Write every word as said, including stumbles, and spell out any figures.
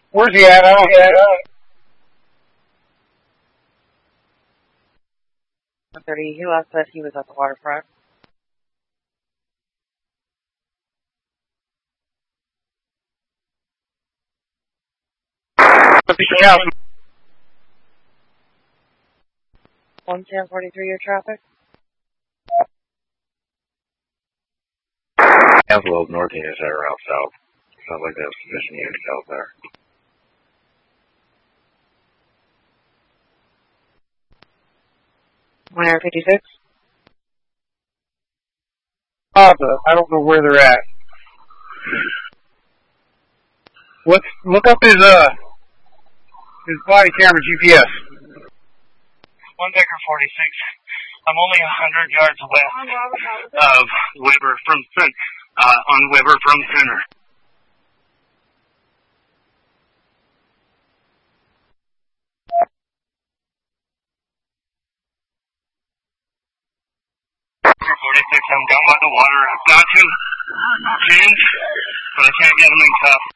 Where's he at? I don't get it. thirty, he left us. He was at the waterfront. one ten forty-three, your traffic. Antelope North units that are out south. Sounds like they have sufficient units out there. one fifty-six. Uh, I don't know where they're at. Let's look up his uh his body camera G P S. One Decker forty-six. I'm only a hundred yards west of Weber from uh, on Weber from center. forty-six. I'm down by the water. I've got him pinned, but I can't get him in cuffs.